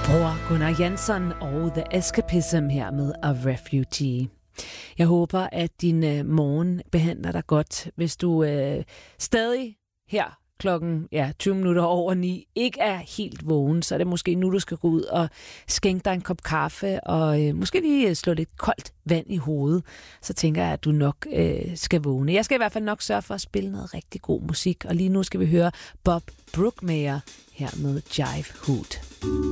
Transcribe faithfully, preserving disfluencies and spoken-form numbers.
Over Gunnar Jansson og The Escapism her med A Refugee. Jeg håber, at din øh, morgen behandler dig godt. Hvis du øh, stadig her klokken ja, tyve minutter over ni ikke er helt vågen, så er det måske nu, du skal gå ud og skænke dig en kop kaffe og øh, måske lige slå lidt koldt vand i hovedet. Så tænker jeg, at du nok øh, skal vågne. Jeg skal i hvert fald nok sørge for at spille noget rigtig god musik, og lige nu skal vi høre Bob Brookmeyer her med Jive Hood.